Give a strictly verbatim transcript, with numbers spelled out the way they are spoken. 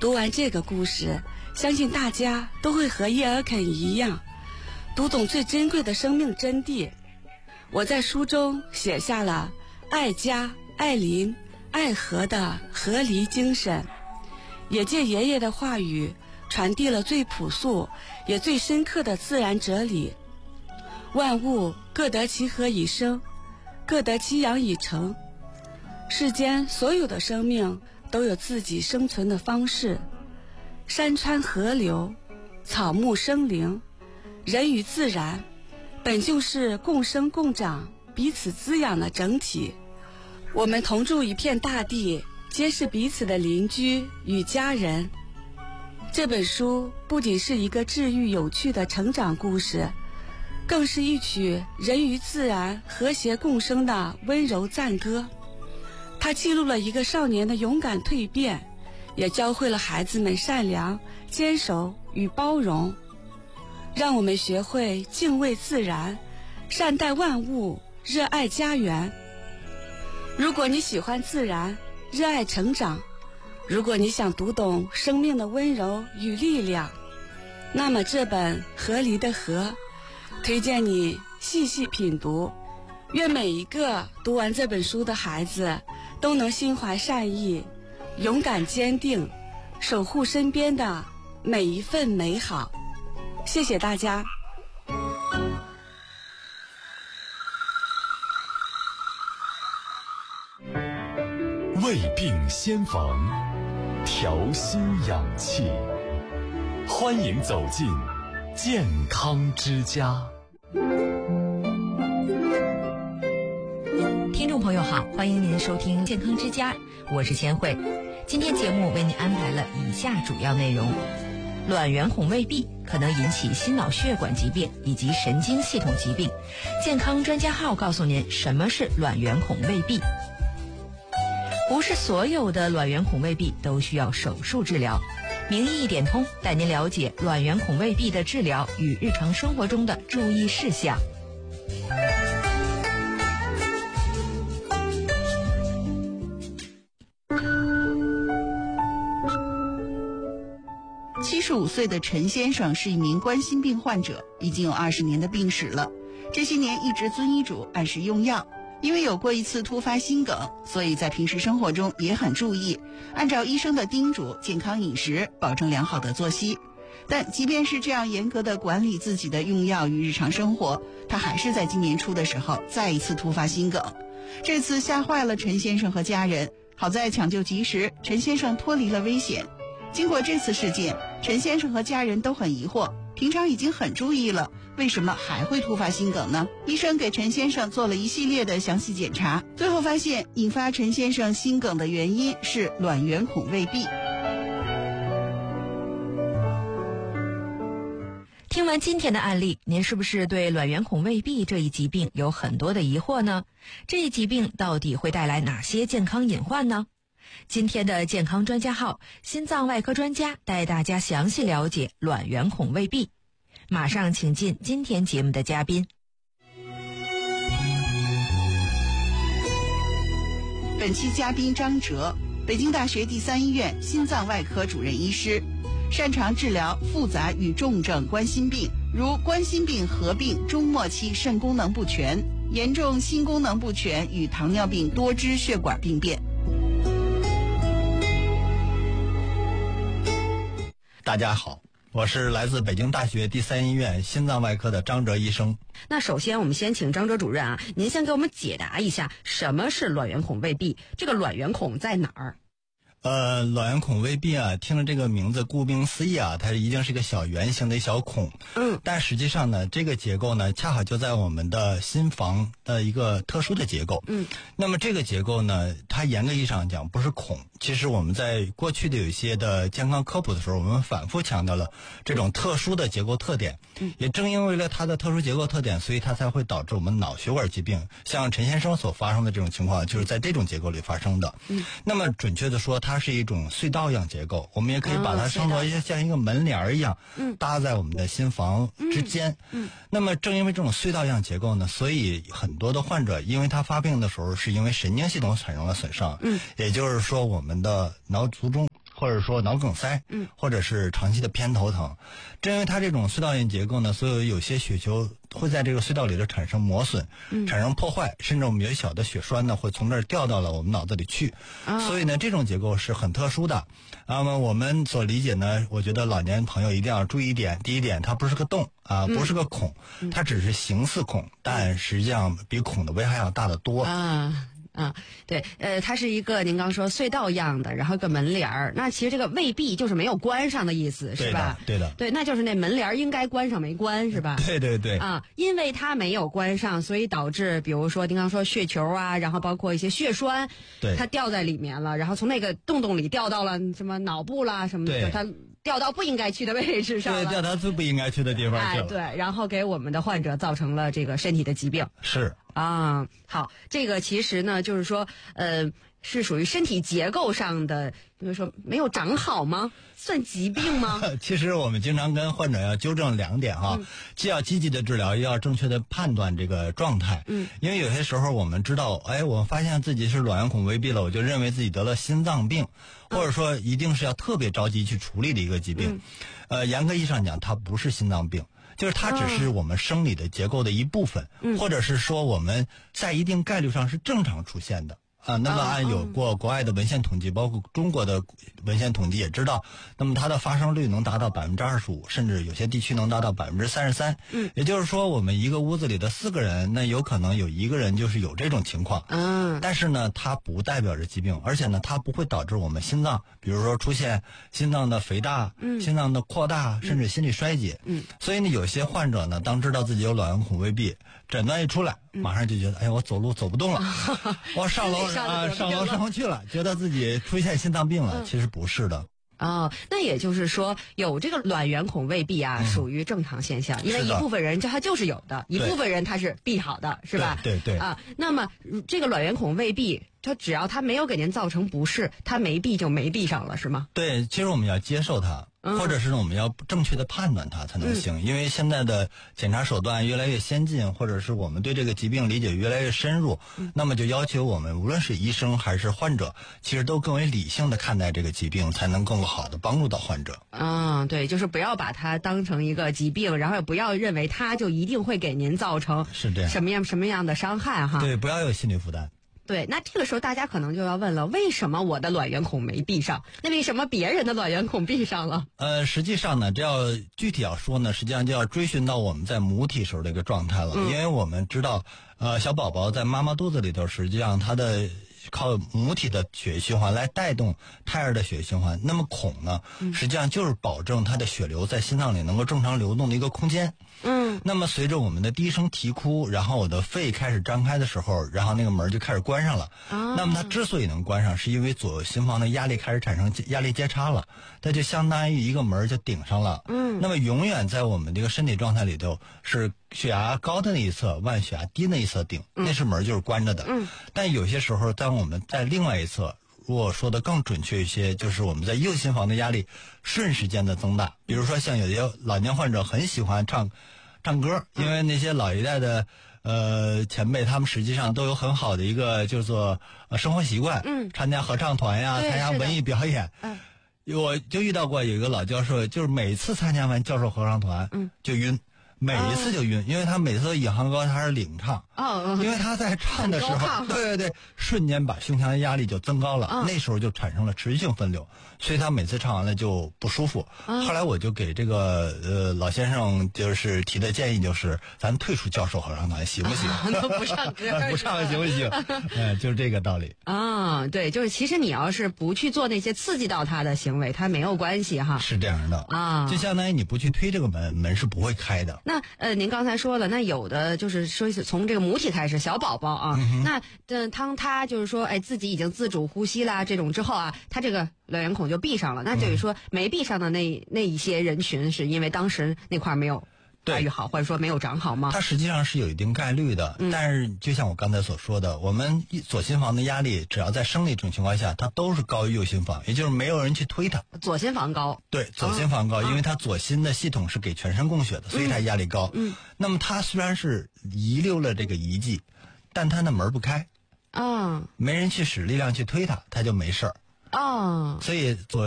读完这个故事，相信大家都会和叶尔肯一样，读懂最珍贵的生命真谛。我在书中写下了爱家、爱邻、爱和的合离精神，也借爷爷的话语传递了最朴素也最深刻的自然哲理。万物各得其和以生，各得其养以成。世间所有的生命都有自己生存的方式，山川河流、草木生灵、人与自然本就是共生共长、彼此滋养的整体。我们同住一片大地，皆是彼此的邻居与家人。这本书不仅是一个治愈有趣的成长故事，更是一曲人与自然和谐共生的温柔赞歌。它记录了一个少年的勇敢蜕变，也教会了孩子们善良、坚守与包容，让我们学会敬畏自然，善待万物，热爱家园。如果你喜欢自然，热爱成长，如果你想读懂生命的温柔与力量，那么这本《河狸的河》推荐你细细品读。愿每一个读完这本书的孩子都能心怀善意，勇敢坚定，守护身边的每一份美好。谢谢大家。 胃病先防，调心养气，欢迎走进健康之家。 听众朋友好，欢迎您收听健康之家，我是千惠。今天节目为您安排了以下主要内容：卵圆孔未闭可能引起心脑血管疾病以及神经系统疾病，健康专家号告诉您什么是卵圆孔未闭。不是所有的卵圆孔未闭都需要手术治疗，名医一点通带您了解卵圆孔未闭的治疗与日常生活中的注意事项。 七十五岁的陈先生是一名冠心病患者，已经有二十年的病史了。这些年一直遵医嘱按时用药，因为有过一次突发心梗，所以在平时生活中也很注意，按照医生的叮嘱健康饮食，保证良好的作息。但即便是这样严格的管理自己的用药与日常生活，他还是在今年初的时候再一次突发心梗。这次吓坏了陈先生和家人，好在抢救及时，陈先生脱离了危险。经过这次事件，陈先生和家人都很疑惑，平常已经很注意了，为什么还会突发心梗呢？医生给陈先生做了一系列的详细检查，最后发现引发陈先生心梗的原因是卵圆孔未闭。 听完今天的案例，您是不是对卵圆孔未闭这一疾病有很多的疑惑呢？这一疾病到底会带来哪些健康隐患呢？今天的健康专家号，心脏外科专家带大家详细了解卵圆孔未闭。马上请进今天节目的嘉宾。 本期嘉宾张哲，北京大学第三医院心脏外科主任医师，擅长治疗复杂与重症冠心病，如冠心病合并中末期肾功能不全、严重心功能不全与糖尿病多支血管病变。 大家好，我是来自北京大学第三医院心脏外科的张哲医生。 那首先我们先请张哲主任啊，您先给我们解答一下什么是卵圆孔未闭，这个卵圆孔在哪儿？ 呃，卵圆孔未闭啊，听了这个名字，顾名思义啊，它一定是一个小圆形的小孔。 嗯， 但实际上呢，这个结构呢，恰好就在我们的心房的一个特殊的结构。 嗯， 那么这个结构呢，它严格意义上讲不是孔。其实我们在过去的有一些的健康科普的时候，我们反复强调了这种特殊的结构特点。 嗯， 也正因为了它的特殊结构特点，所以它才会导致我们脑血管疾病，像陈先生所发生的这种情况，就是在这种结构里发生的。 嗯， 那么准确的说，它是一种隧道样结构，我们也可以把它称作像一个门帘一样， 嗯， 搭在我们的心房之间。 嗯， 那么正因为这种隧道样结构呢，所以很多的患者因为他发病的时候是因为神经系统产生了损伤。 嗯， 也就是说我们的脑卒中或者说脑梗塞， 嗯， 或者是长期的偏头疼。正因为它这种隧道炎结构呢，所以有些血球会在这个隧道里头产生磨损， 嗯， 产生破坏，甚至我们有小的血栓呢会从这儿掉到了我们脑子里去。 啊、 所以呢，这种结构是很特殊的。那么我们所理解呢，我觉得老年朋友一定要注意一点。第一点，它不是个洞啊，不是个孔， 嗯、 它只是形似孔，但实际上比孔的危害要大得多啊。啊，对，呃，它是一个您刚说隧道样的，然后一个门帘儿。那其实这个未必就是没有关上的意思，是吧？ 对的， 对，那就是那门帘儿应该关上没关，是吧？ 对对对。 啊，因为它没有关上，所以导致，比如说您刚说血球啊，然后包括一些血栓， 对， 它掉在里面了，然后从那个洞洞里掉到了什么脑部啦什么的，它掉到不应该去的位置上了， 对，掉到最不应该去的地方去了。 哎，对，然后给我们的患者造成了这个身体的疾病。 是。 啊，好，这个其实呢，就是说，呃，是属于身体结构上的，比如说没有长好吗？算疾病吗？ 其实我们经常跟患者要纠正两点哈，嗯、既要积极的治疗，又要正确的判断这个状态。 嗯， 因为有些时候我们知道，哎，我发现自己是卵圆孔未闭了，我就认为自己得了心脏病，嗯、或者说一定是要特别着急去处理的一个疾病。嗯、呃，严格意义上讲，它不是心脏病。就是它只是我们生理的结构的一部分， 嗯、 或者是说我们在一定概率上是正常出现的啊。那么按有过国外的文献统计，包括中国的文献统计也知道，那么它的发生率能达到百分之二十五，甚至有些地区能达到百分之三十三。 嗯， 也就是说，我们一个屋子里的四个人，那有可能有一个人就是有这种情况。 嗯， 但是呢，它不代表着疾病，而且呢，它不会导致我们心脏，比如说出现心脏的肥大、 嗯、 心脏的扩大，甚至心力衰竭。 嗯， 所以呢，有些患者呢，当知道自己有卵圆孔未闭，诊断一出来， 嗯、 马上就觉得，哎呀，我走路走不动了，我上楼啊，上楼上不去了，觉得自己出现心脏病了。 嗯、 其实不是的。 哦，那也就是说，有这个卵圆孔未闭啊， 嗯、 属于正常现象，因为一部分人他就是有的，一部分人他是闭好的，是吧？ 对 对, 对啊，那么这个卵圆孔未闭，它只要它没有给您造成不适，它没闭就没闭上了，是吗？ 对，其实我们要接受它。 嗯、 或者是我们要正确的判断它才能行， 嗯、 因为现在的检查手段越来越先进，或者是我们对这个疾病理解越来越深入， 嗯、 那么就要求我们无论是医生还是患者，其实都更为理性的看待这个疾病，才能更好的帮助到患者。 嗯，对，就是不要把它当成一个疾病，然后也不要认为它就一定会给您造成是这样什么样什么样的伤害哈。 对，不要有心理负担。 对，那这个时候大家可能就要问了，为什么我的卵圆孔没闭上？那为什么别人的卵圆孔闭上了？ 呃，实际上呢，这要具体要说呢，实际上就要追寻到我们在母体时候的一个状态了， 嗯、 因为我们知道，呃，小宝宝在妈妈肚子里头，实际上他的靠母体的血液循环来带动胎儿的血液循环。那么孔呢，实际上就是保证它的血流在心脏里能够正常流动的一个空间。 嗯， 那么随着我们的第一声啼哭，然后我的肺开始张开的时候，然后那个门就开始关上了。 啊， 那么它之所以能关上，是因为左右心房的压力开始产生压力接差了，它就相当于一个门就顶上了。 嗯， 那么永远在我们这个身体状态里头，是血压高的那一侧往血压低那一侧顶， 嗯、 那是门就是关着的。 嗯， 但有些时候，当我们在另外一侧，如果说的更准确一些，就是我们在右心房的压力瞬时间的增大。比如说，像有些老年患者很喜欢唱唱歌，因为那些老一代的呃前辈，他们实际上都有很好的一个叫做呃生活习惯， 嗯， 参加合唱团呀，参加文艺表演。 嗯， 我就遇到过有一个老教授，就是每次参加完教授合唱团， 嗯， 就晕。每一次就晕，哦、因为他每次都引吭高，他是领唱， 哦， 因为他在唱的时候，对对对，瞬间把胸腔的压力就增高了， 哦、 那时候就产生了持续性分流，所以他每次唱完了就不舒服。 哦、 后来我就给这个呃老先生就是提的建议就是，咱退出教授合唱团行不行？ 不唱歌， 不唱行不行？哎，就是这个道理。 啊，对，就是其实你要是不去做那些刺激到他的行为，他没有关系哈。 是这样的啊， 就相当于你不去推这个门，门是不会开的。 那呃，您刚才说了，那有的就是说从这个母体开始，小宝宝啊， 嗯、 那嗯，当他就是说，哎，自己已经自主呼吸啦，这种之后啊，他这个卵圆孔就闭上了。那等于说没闭上的那那一些人群，是因为当时那块没有发育好，或者说没有长好吗？ 它实际上是有一定概率的， 嗯、 但是就像我刚才所说的，我们左心房的压力，只要在生理这种情况下，它都是高于右心房，也就是没有人去推它。 左心房高， 对，左心房高， 哦、 因为它左心的系统是给全身供血的，所以它压力高。 嗯， 那么它虽然是遗留了这个遗迹，但它的门不开， 啊、哦， 没人去使力量去推它，它就没事儿。 哦， 所以左。